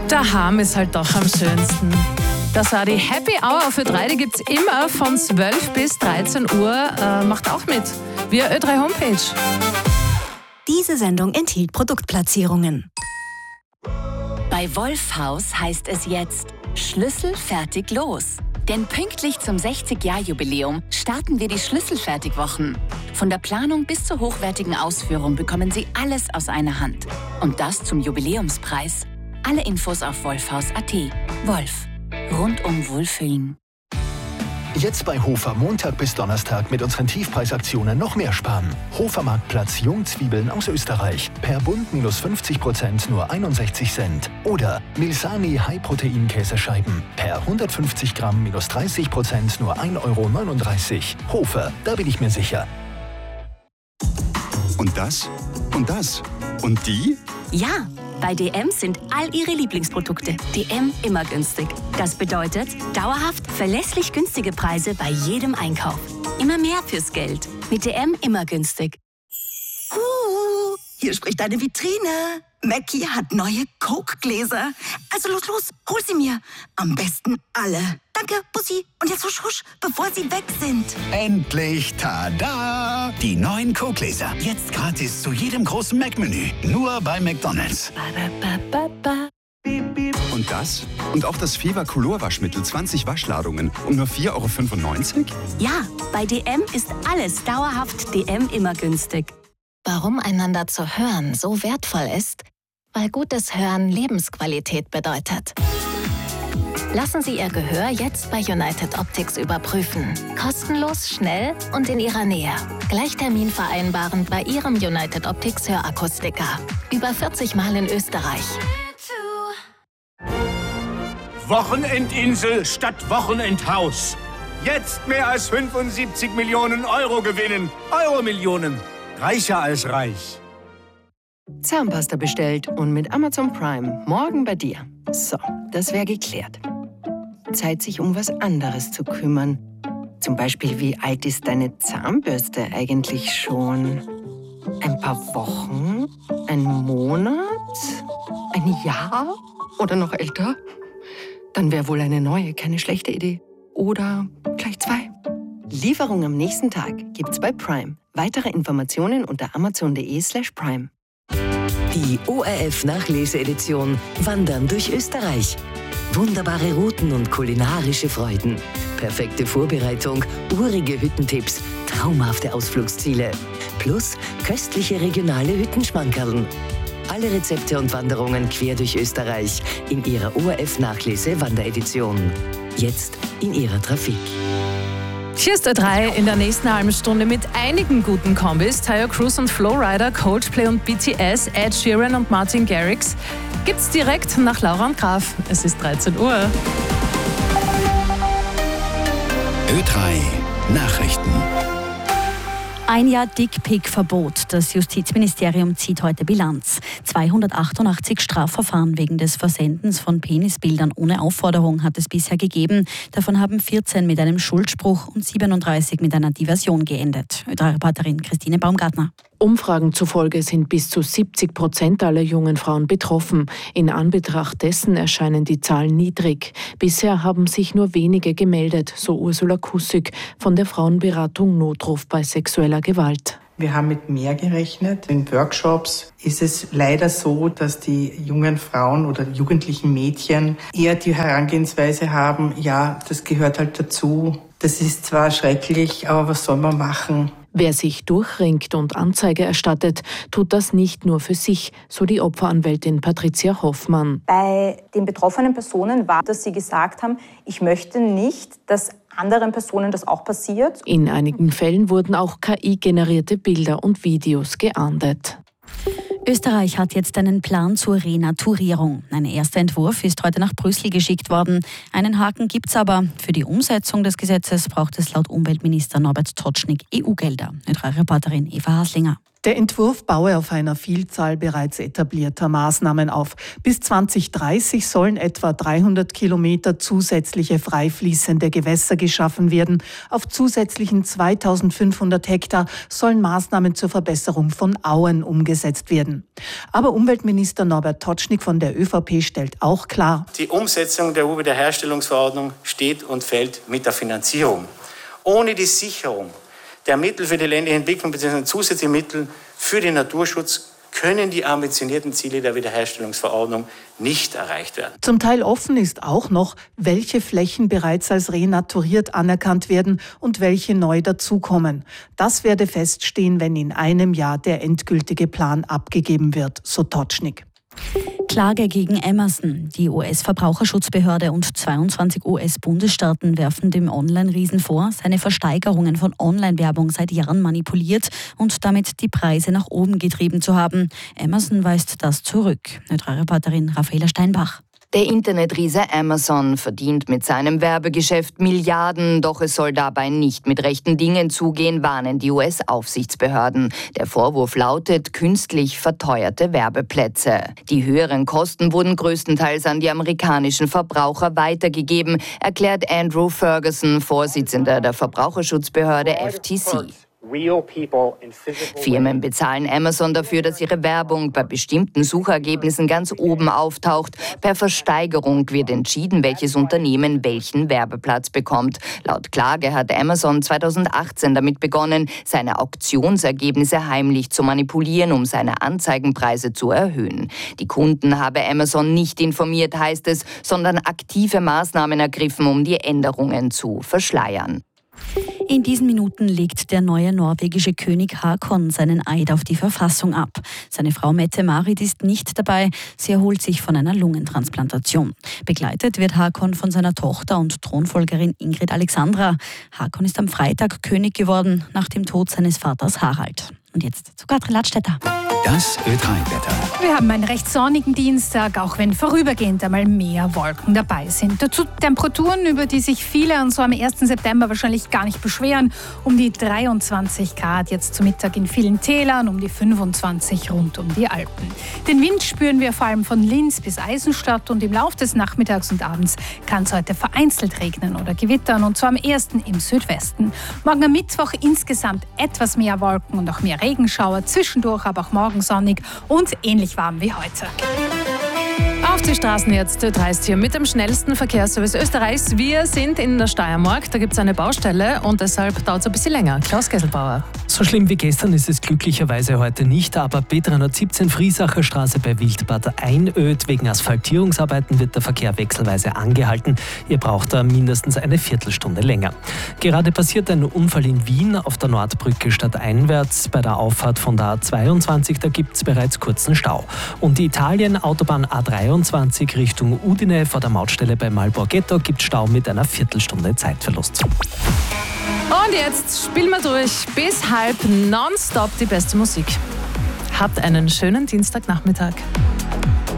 Daheim ist halt doch am schönsten. Das war die Happy Hour für 3, die gibt's immer von 12 bis 13 Uhr. Macht auch mit, via Ö3 Homepage. Diese Sendung enthielt Produktplatzierungen. Bei Wolfhaus heißt es jetzt Schlüssel fertig los. Denn pünktlich zum 60-Jahr-Jubiläum starten wir die Schlüsselfertigwochen. Von der Planung bis zur hochwertigen Ausführung bekommen Sie alles aus einer Hand. Und das zum Jubiläumspreis. Alle Infos auf wolfhaus.at. Wolf. Rundum Wohlfühlen. Jetzt bei Hofer Montag bis Donnerstag mit unseren Tiefpreisaktionen noch mehr sparen. Hofer Marktplatz Jungzwiebeln aus Österreich. Per Bund minus 50% nur 61 Cent. Oder Milsani High-Protein-Käsescheiben. Per 150 Gramm minus 30% nur 1,39 €. Hofer, da bin ich mir sicher. Und das? Und das? Und die? Ja, bei DM sind all Ihre Lieblingsprodukte. DM immer günstig. Das bedeutet dauerhaft verlässlich günstige Preise bei jedem Einkauf. Immer mehr fürs Geld. Mit DM immer günstig. Hier spricht eine Vitrine. Mackie hat neue Coke-Gläser. Also los, hol sie mir. Am besten alle. Danke, Bussi. Und jetzt husch, husch, bevor sie weg sind. Endlich, tada! Die neuen Coke-Gläser. Jetzt gratis zu jedem großen Mac-Menü. Nur bei McDonald's. Und das? Und auch das Fever Color Waschmittel 20 Waschladungen um nur 4,95 €? Ja, bei DM ist alles dauerhaft DM immer günstig. Warum einander zu hören so wertvoll ist? Weil gutes Hören Lebensqualität bedeutet. Lassen Sie Ihr Gehör jetzt bei United Optics überprüfen. Kostenlos, schnell und in Ihrer Nähe. Gleich Termin vereinbaren bei Ihrem United Optics Hörakustiker. Über 40 Mal in Österreich. Wochenendinsel statt Wochenendhaus. Jetzt mehr als 75 Millionen Euro gewinnen. Euro-Millionen. Reicher als reich. Zahnpasta bestellt und mit Amazon Prime morgen bei dir. So, das wäre geklärt. Zeit, sich um was anderes zu kümmern. Zum Beispiel, wie alt ist deine Zahnbürste eigentlich schon? Ein paar Wochen? Ein Monat? Ein Jahr? Oder noch älter? Dann wäre wohl eine neue keine schlechte Idee. Oder gleich 2. Lieferung am nächsten Tag gibt's bei Prime. Weitere Informationen unter amazon.de/prime. Die ORF-Nachlese-Edition Wandern durch Österreich. Wunderbare Routen und kulinarische Freuden. Perfekte Vorbereitung, urige Hüttentipps, traumhafte Ausflugsziele. Plus köstliche regionale Hüttenschmankerln. Alle Rezepte und Wanderungen quer durch Österreich in ihrer ORF-Nachlese-Wanderedition. Jetzt in ihrer Trafik. Hier ist Ö3 in der nächsten halben Stunde mit einigen guten Kombis. Tayo Cruz und Flowrider, Coldplay und BTS, Ed Sheeran und Martin Garrix. Gibt's direkt nach Laura und Graf. Es ist 13 Uhr. Ö3 Nachrichten. Ein Jahr Dickpick-Verbot. Das Justizministerium zieht heute Bilanz. 288 Strafverfahren wegen des Versendens von Penisbildern ohne Aufforderung hat es bisher gegeben. Davon haben 14 mit einem Schuldspruch und 37 mit einer Diversion geendet. Ö3-Reporterin Christine Baumgartner. Umfragen zufolge sind bis zu 70% aller jungen Frauen betroffen. In Anbetracht dessen erscheinen die Zahlen niedrig. Bisher haben sich nur wenige gemeldet, so Ursula Kussig von der Frauenberatung Notruf bei sexueller Gewalt. Wir haben mit mehr gerechnet. In Workshops ist es leider so, dass die jungen Frauen oder jugendlichen Mädchen eher die Herangehensweise haben, ja, das gehört halt dazu. Das ist zwar schrecklich, aber was soll man machen? Wer sich durchringt und Anzeige erstattet, tut das nicht nur für sich, so die Opferanwältin Patricia Hoffmann. Bei den betroffenen Personen war, dass sie gesagt haben, ich möchte nicht, dass anderen Personen das auch passiert. In einigen Fällen wurden auch KI-generierte Bilder und Videos geahndet. Österreich hat jetzt einen Plan zur Renaturierung. Ein erster Entwurf ist heute nach Brüssel geschickt worden. Einen Haken gibt's aber. Für die Umsetzung des Gesetzes braucht es laut Umweltminister Norbert Totschnig EU-Gelder. Ö3-Reporterin Eva Haslinger. Der Entwurf baue auf einer Vielzahl bereits etablierter Maßnahmen auf. Bis 2030 sollen etwa 300 Kilometer zusätzliche freifließende Gewässer geschaffen werden. Auf zusätzlichen 2500 Hektar sollen Maßnahmen zur Verbesserung von Auen umgesetzt werden. Aber Umweltminister Norbert Totschnig von der ÖVP stellt auch klar: Die Umsetzung der EU-Wiederherstellungsverordnung steht und fällt mit der Finanzierung. Ohne die Sicherung der Mittel für die ländliche Entwicklung bzw. zusätzliche Mittel für den Naturschutz können die ambitionierten Ziele der Wiederherstellungsverordnung nicht erreicht werden. Zum Teil offen ist auch noch, welche Flächen bereits als renaturiert anerkannt werden und welche neu dazukommen. Das werde feststehen, wenn in einem Jahr der endgültige Plan abgegeben wird, so Totschnig. Klage gegen Amazon. Die US-Verbraucherschutzbehörde und 22 US-Bundesstaaten werfen dem Online-Riesen vor, seine Versteigerungen von Online-Werbung seit Jahren manipuliert und damit die Preise nach oben getrieben zu haben. Amazon weist das zurück. Neutralreporterin Raffaela Steinbach. Der Internetriese Amazon verdient mit seinem Werbegeschäft Milliarden, doch es soll dabei nicht mit rechten Dingen zugehen, warnen die US-Aufsichtsbehörden. Der Vorwurf lautet künstlich verteuerte Werbeplätze. Die höheren Kosten wurden größtenteils an die amerikanischen Verbraucher weitergegeben, erklärt Andrew Ferguson, Vorsitzender der Verbraucherschutzbehörde FTC. Firmen bezahlen Amazon dafür, dass ihre Werbung bei bestimmten Suchergebnissen ganz oben auftaucht. Per Versteigerung wird entschieden, welches Unternehmen welchen Werbeplatz bekommt. Laut Klage hat Amazon 2018 damit begonnen, seine Auktionsergebnisse heimlich zu manipulieren, um seine Anzeigenpreise zu erhöhen. Die Kunden habe Amazon nicht informiert, heißt es, sondern aktive Maßnahmen ergriffen, um die Änderungen zu verschleiern. In diesen Minuten legt der neue norwegische König Haakon seinen Eid auf die Verfassung ab. Seine Frau Mette-Marit ist nicht dabei. Sie erholt sich von einer Lungentransplantation. Begleitet wird Haakon von seiner Tochter und Thronfolgerin Ingrid Alexandra. Haakon ist am Freitag König geworden, nach dem Tod seines Vaters Harald. Und jetzt zu Katrin Ladstätter. Das Ö3-Wetter. Wir haben einen recht sonnigen Dienstag, auch wenn vorübergehend einmal mehr Wolken dabei sind. Dazu Temperaturen, über die sich viele und so am 1. September wahrscheinlich gar nicht beschweren. Um die 23 Grad jetzt zu Mittag in vielen Tälern, um die 25 rund um die Alpen. Den Wind spüren wir vor allem von Linz bis Eisenstadt und im Laufe des Nachmittags und Abends kann es heute vereinzelt regnen oder gewittern und zwar am ehesten im Südwesten. Morgen am Mittwoch insgesamt etwas mehr Wolken und auch mehr Regenschauer, zwischendurch aber auch morgen sonnig und ähnlich warm wie heute. Auf die Straßen jetzt, Ö3 ist hier mit dem schnellsten Verkehrsservice Österreichs. Wir sind in der Steiermark, da gibt es eine Baustelle und deshalb dauert es ein bisschen länger. Klaus Gesselbauer. So schlimm wie gestern ist es glücklicherweise heute nicht, aber B317 Friesacher Straße bei Wildbad einöd. Wegen Asphaltierungsarbeiten wird der Verkehr wechselweise angehalten. Ihr braucht da mindestens eine Viertelstunde länger. Gerade passiert ein Unfall in Wien auf der Nordbrücke stadteinwärts. Bei der Auffahrt von der A22, da gibt es bereits kurzen Stau. Und die Italien-Autobahn A23 Richtung Udine vor der Mautstelle bei Malborghetto gibt Stau mit einer Viertelstunde Zeitverlust. Und jetzt spielen wir durch bis halb nonstop die beste Musik. Habt einen schönen Dienstagnachmittag.